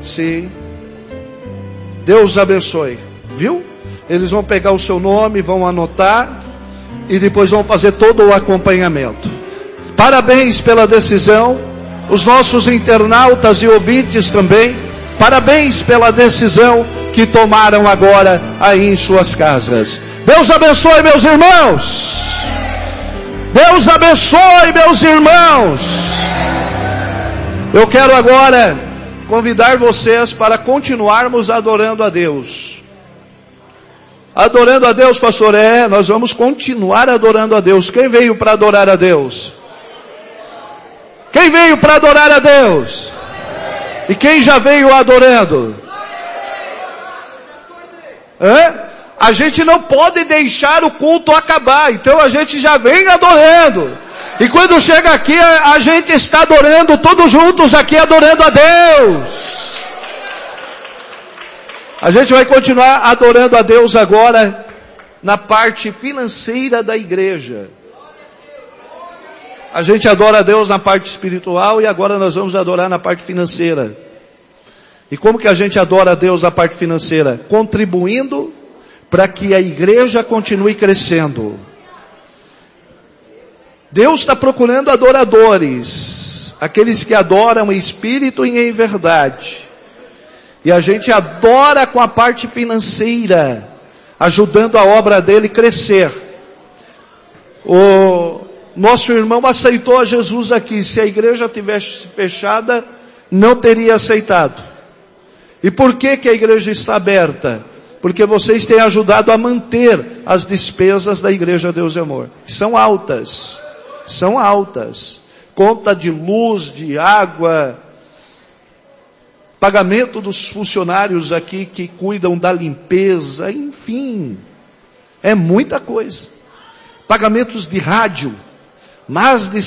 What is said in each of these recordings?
Sim. Deus abençoe. Viu? Eles vão pegar o seu nome, vão anotar e depois vão fazer todo o acompanhamento. Parabéns pela decisão. Os nossos internautas e ouvintes também. Parabéns pela decisão que tomaram agora aí em suas casas. Deus abençoe, meus irmãos. Deus abençoe, meus irmãos. Eu quero agora convidar vocês para continuarmos adorando a Deus. Adorando a Deus, pastor? Nós vamos continuar adorando a Deus. Quem veio para adorar a Deus? Quem veio para adorar a Deus? E quem já veio adorando? A gente não pode deixar o culto acabar, então a gente já vem adorando. E quando chega aqui, a gente está adorando, todos juntos aqui adorando a Deus. A gente vai continuar adorando a Deus agora na parte financeira da igreja. A gente adora a Deus na parte espiritual e agora nós vamos adorar na parte financeira. E como que a gente adora a Deus na parte financeira? Contribuindo para que a igreja continue crescendo. Deus está procurando adoradores, aqueles que adoram em espírito e em verdade. E a gente adora com a parte financeira, ajudando a obra dele crescer. O nosso irmão aceitou a Jesus aqui. Se a igreja tivesse fechada, não teria aceitado. E por que que a igreja está aberta? Porque vocês têm ajudado a manter as despesas da Igreja Deus e Amor. São altas. São altas. Conta de luz, de água, pagamento dos funcionários aqui que cuidam da limpeza, enfim. É muita coisa. Pagamentos de rádio. Mais de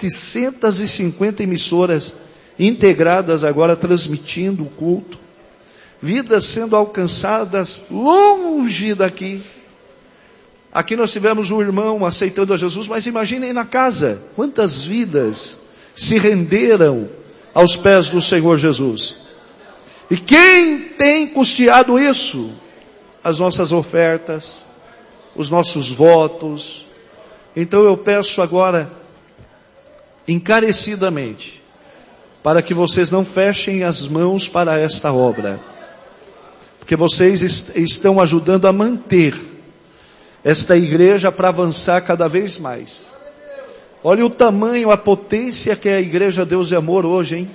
750 emissoras integradas agora transmitindo o culto. Vidas sendo alcançadas longe daqui. Aqui nós tivemos um irmão aceitando a Jesus, mas imaginem na casa, quantas vidas se renderam aos pés do Senhor Jesus. E quem tem custeado isso? As nossas ofertas, os nossos votos. Então eu peço agora, encarecidamente, para que vocês não fechem as mãos para esta obra. Porque vocês estão ajudando a manter esta igreja para avançar cada vez mais. Olha o tamanho, a potência que é a Igreja Deus e Amor hoje, hein?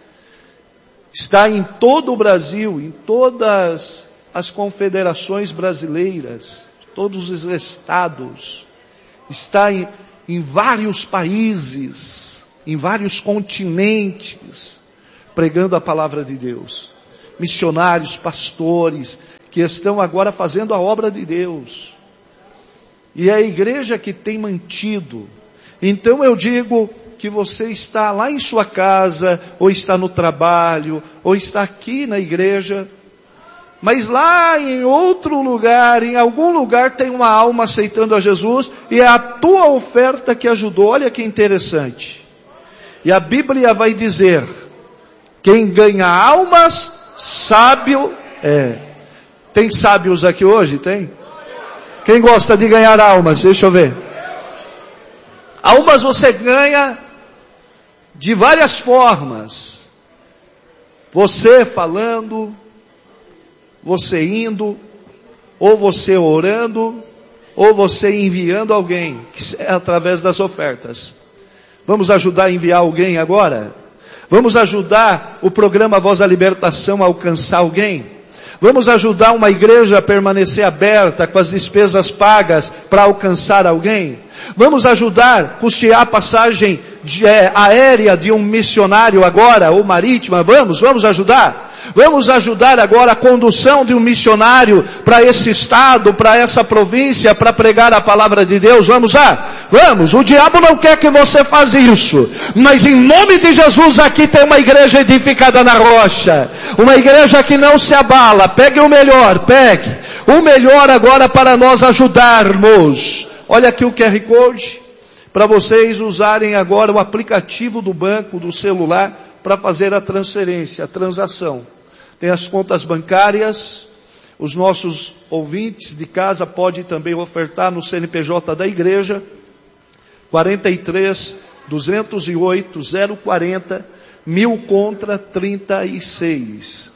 Está em todo o Brasil, em todas as confederações brasileiras, todos os estados. Está em vários países, em vários continentes, pregando a palavra de Deus. Missionários, pastores, que estão agora fazendo a obra de Deus. E é a igreja que tem mantido. Então eu digo que você está lá em sua casa, ou está no trabalho, ou está aqui na igreja, mas lá em outro lugar, em algum lugar tem uma alma aceitando a Jesus, e é a tua oferta que ajudou. Olha que interessante. E a Bíblia vai dizer, quem ganha almas, sábio é. Tem sábios aqui hoje? Tem? Quem gosta de ganhar almas? Deixa eu ver. Almas você ganha de várias formas. Você falando, você indo, ou você orando, ou você enviando alguém, que é através das ofertas. Vamos ajudar a enviar alguém agora? Vamos ajudar o programa Voz da Libertação a alcançar alguém? Vamos ajudar uma igreja a permanecer aberta com as despesas pagas para alcançar alguém? Vamos ajudar, custear a passagem aérea de um missionário agora, ou marítima? Vamos ajudar? Vamos ajudar agora a condução de um missionário para esse estado, para essa província, para pregar a palavra de Deus? Vamos lá? Vamos. O diabo não quer que você faça isso. Mas em nome de Jesus aqui tem uma igreja edificada na rocha. Uma igreja que não se abala. Pegue o melhor, pegue. O melhor agora para nós ajudarmos. Olha aqui o QR Code. Para vocês usarem agora o aplicativo do banco, do celular, para fazer a transferência, a transação. tem as contas bancárias. Os nossos ouvintes de casa podem também ofertar no CNPJ da igreja, 43 208 040 1000 contra 36.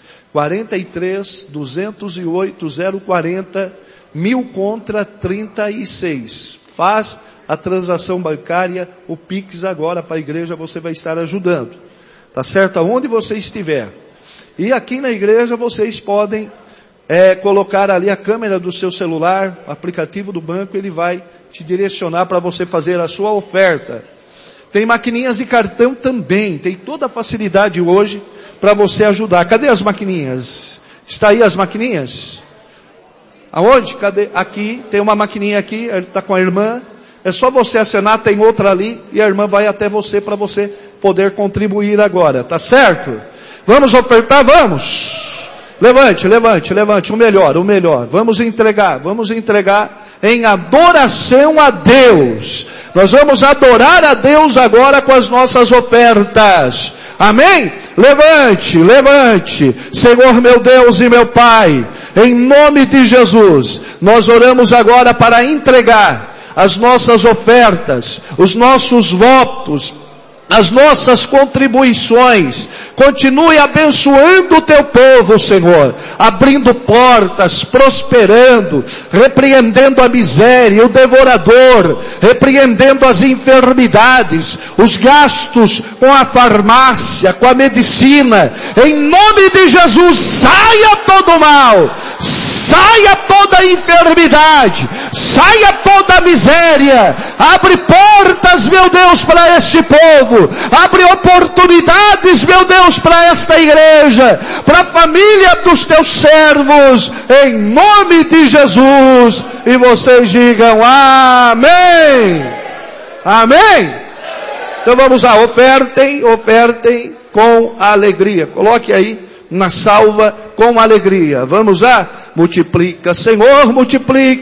43 208 040 1000 contra 36. Faz a transação bancária, o Pix agora para a igreja, você vai estar ajudando. Tá certo? Aonde você estiver. E aqui na igreja vocês podem colocar ali a câmera do seu celular, o aplicativo do banco, ele vai te direcionar para você fazer a sua oferta. Tem maquininhas de cartão também, tem toda a facilidade hoje para você ajudar. Cadê as maquininhas? Está aí as maquininhas? Aonde? Cadê? Aqui, tem uma maquininha aqui, está com a irmã. É só você acenar, tem outra ali, e a irmã vai até você para você poder contribuir agora, tá certo? Vamos ofertar? Vamos! Levante, levante, levante, o melhor. Vamos entregar em adoração a Deus. Nós vamos adorar a Deus agora com as nossas ofertas. Amém? Levante. Senhor meu Deus e meu Pai, em nome de Jesus, nós oramos agora para entregar as nossas ofertas, os nossos votos, as nossas contribuições. Continue abençoando o teu povo, Senhor, abrindo portas, prosperando, repreendendo a miséria, o devorador, repreendendo as enfermidades, os gastos com a farmácia, com a medicina. Em nome de Jesus, saia todo mal, saia toda enfermidade, saia toda miséria. Abre portas, meu Deus, para este povo. Abre oportunidades, meu Deus, para esta igreja, para a família dos teus servos, em nome de Jesus. E vocês digam amém. Amém. Então vamos lá, ofertem com alegria. Coloque aí na salva com alegria. Vamos lá, multiplica, Senhor, multiplica.